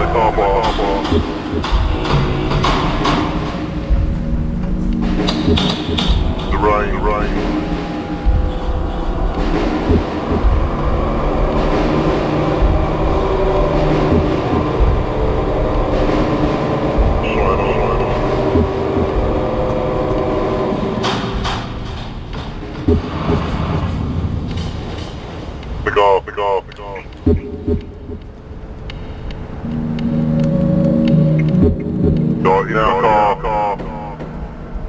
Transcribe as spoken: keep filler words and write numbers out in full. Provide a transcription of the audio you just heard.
car park. The rain, the rain. Pick off, pick off, pick off. Got you now, car, car.